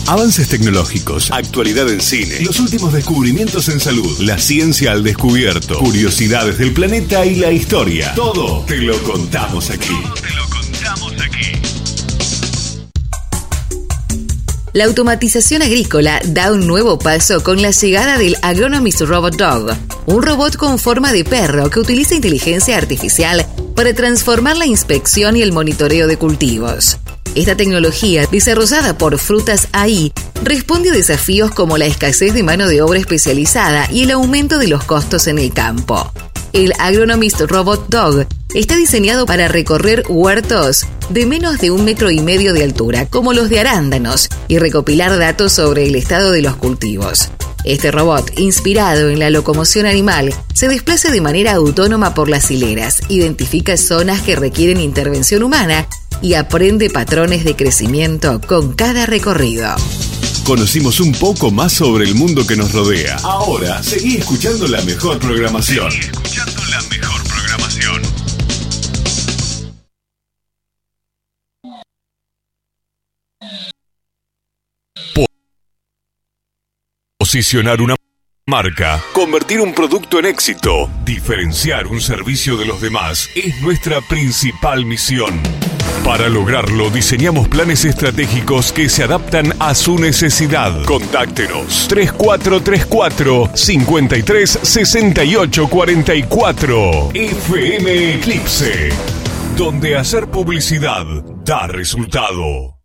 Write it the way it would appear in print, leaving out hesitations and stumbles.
Avances tecnológicos, actualidad en cine, los últimos descubrimientos en salud, la ciencia al descubierto, curiosidades del planeta y la historia. Todo te lo contamos aquí. La automatización agrícola da un nuevo paso con la llegada del Agronomist Robot Dog, un robot con forma de perro que utiliza inteligencia artificial para transformar la inspección y el monitoreo de cultivos. Esta tecnología, desarrollada por Frutas AI, responde a desafíos como la escasez de mano de obra especializada y el aumento de los costos en el campo. El Agronomist Robot Dog está diseñado para recorrer huertos de menos de 1,5 metros de altura, como los de arándanos, y recopilar datos sobre el estado de los cultivos. Este robot, inspirado en la locomoción animal, se desplaza de manera autónoma por las hileras, identifica zonas que requieren intervención humana y aprende patrones de crecimiento con cada recorrido. Conocimos un poco más sobre el mundo que nos rodea. Ahora, seguí escuchando la mejor programación. Posicionar una marca, convertir un producto en éxito, diferenciar un servicio de los demás es nuestra principal misión. Para lograrlo, diseñamos planes estratégicos que se adaptan a su necesidad. Contáctenos 3434-536844. FM Eclipse, donde hacer publicidad da resultado.